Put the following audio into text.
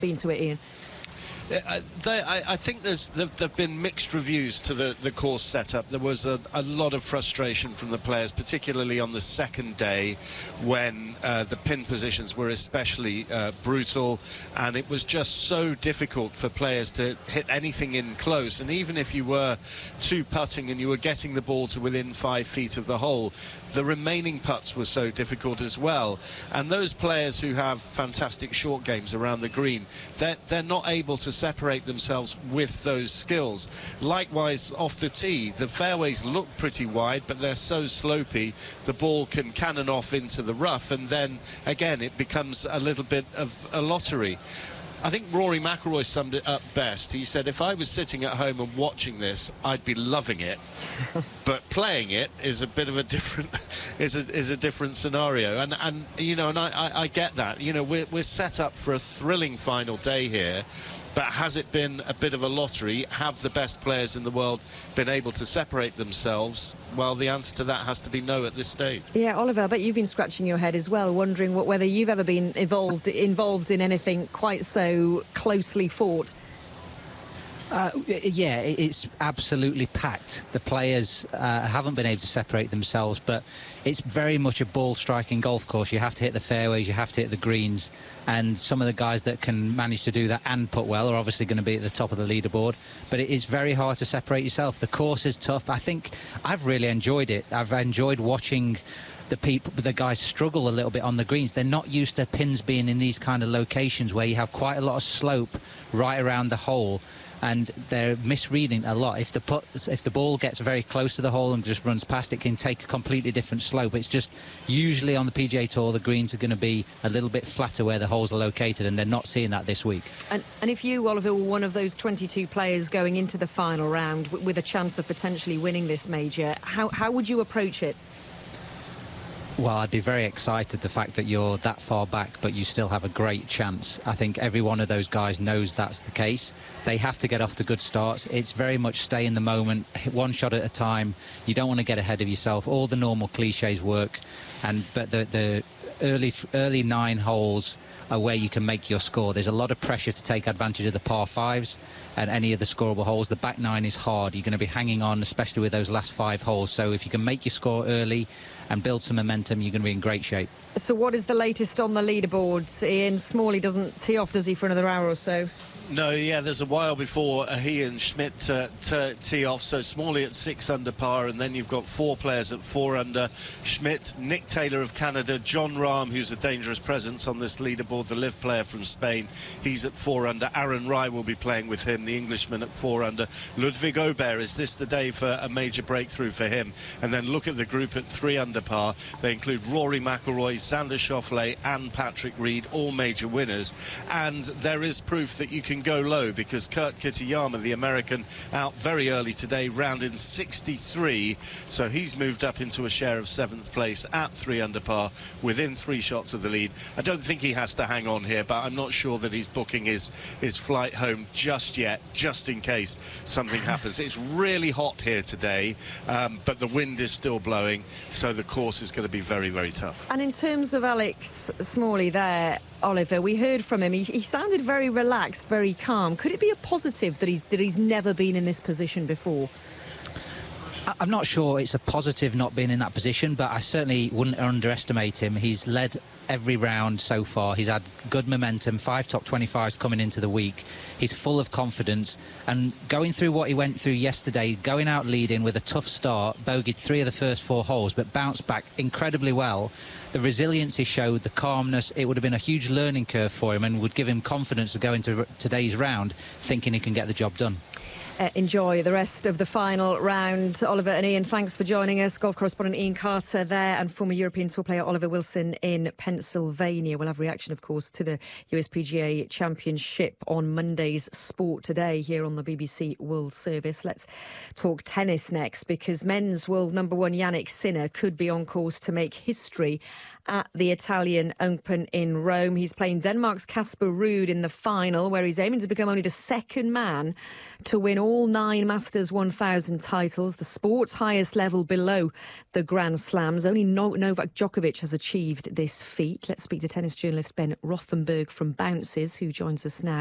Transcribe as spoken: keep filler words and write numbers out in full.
been to it, Ian? Uh, they, I, I think there's there have been mixed reviews to the, the course setup. There was a, a lot of frustration from the players, particularly on the second day when uh, the pin positions were especially uh, brutal, and it was just so difficult for players to hit anything in close. And even if you were two putting and you were getting the ball to within five feet of the hole, the remaining putts were so difficult as well. And those players who have fantastic short games around the green, they're, they're not able to separate themselves with those skills. Likewise, off the tee, the fairways look pretty wide, but they're so slopey, the ball can cannon off into the rough, and then, again, it becomes a little bit of a lottery. I think Rory McIlroy summed it up best. He said, if I was sitting at home and watching this, I'd be loving it. But playing it is a bit of a different is a, is a different scenario. And, and you know, and I, I, I get that. You know, we're, we're set up for a thrilling final day here. But has it been a bit of a lottery? Have the best players in the world been able to separate themselves? Well, the answer to that has to be no at this stage. Yeah, Oliver, I bet you've been scratching your head as well, wondering what, whether you've ever been involved, involved in anything quite so closely fought. Uh, yeah, it's absolutely packed. The players uh, haven't been able to separate themselves, but it's very much a ball-striking golf course. You have to hit the fairways, you have to hit the greens, and some of the guys that can manage to do that and put well are obviously going to be at the top of the leaderboard. But it is very hard to separate yourself. The course is tough. I think I've really enjoyed it. I've enjoyed watching the people, the guys struggle a little bit on the greens. They're not used to pins being in these kind of locations where you have quite a lot of slope right around the hole. And they're misreading a lot. If the put, if the ball gets very close to the hole and just runs past, it can take a completely different slope. It's just usually on the P G A Tour, the greens are going to be a little bit flatter where the holes are located, and they're not seeing that this week. And, and if you, Oliver, were one of those twenty-two players going into the final round w with a chance of potentially winning this major, how, how would you approach it? Well, I'd be very excited the fact that you're that far back, but you still have a great chance. I think every one of those guys knows that's the case. They have to get off to good starts. It's very much stay in the moment, one shot at a time. You don't want to get ahead of yourself. All the normal cliches work, and but the, the early early nine holes are where you can make your score. There's a lot of pressure to take advantage of the par fives and any of the scoreable holes. The back nine is hard. You're going to be hanging on, especially with those last five holes. So if you can make your score early and build some momentum, you're going to be in great shape. So what is the latest on the leaderboards? Ian Smalley doesn't tee off, does he, for another hour or so? No, yeah, there's a while before uh, he and Schmidt uh, tee off. So Smalley at six under par, and then you've got four players at four under. Schmidt, Nick Taylor of Canada, John Rahm, who's a dangerous presence on this leaderboard, the live player from Spain. He's at four under. Aaron Rai will be playing with him, the Englishman, at four under. Ludwig Aubert, is this the day for a major breakthrough for him? And then look at the group at three under par. They include Rory McIlroy, Xander Schauffele and Patrick Reed, all major winners. And there is proof that you can go low, because Kurt Kitayama, the American, out very early today, round in sixty-three, so he's moved up into a share of seventh place at three under par, within three shots of the lead. I don't think he has to hang on here, but I'm not sure that he's booking his his flight home just yet, just in case something happens. It's really hot here today, um, but the wind is still blowing, so the course is going to be very, very tough. And in terms of Alex Smalley there, Oliver, we heard from him. He, he sounded very relaxed, very calm. Could it be a positive that he's that he's never been in this position before? I'm not sure it's a positive not being in that position, but I certainly wouldn't underestimate him. He's led every round so far. He's had good momentum, five top twenty-fives coming into the week. He's full of confidence, and going through what he went through yesterday, going out leading with a tough start, bogeyed three of the first four holes, but bounced back incredibly well. The resilience he showed, the calmness, it would have been a huge learning curve for him and would give him confidence to go into today's round thinking he can get the job done. Uh, enjoy the rest of the final round. Oliver and Ian, thanks for joining us. Golf correspondent Ian Carter there, and former European Tour player Oliver Wilson in Pennsylvania. We'll have reaction, of course, to the U S P G A Championship on Monday's Sport Today here on the B B C World Service. Let's talk tennis next, because men's world number one Jannik Sinner could be on course to make history at the Italian Open in Rome. He's playing Denmark's Casper Ruud in the final, where he's aiming to become only the second man to win all nine Masters one thousand titles, the sport's highest level below the Grand Slams. Only no- Novak Djokovic has achieved this feat. Let's speak to tennis journalist Ben Rothenberg from Bounces, who joins us now.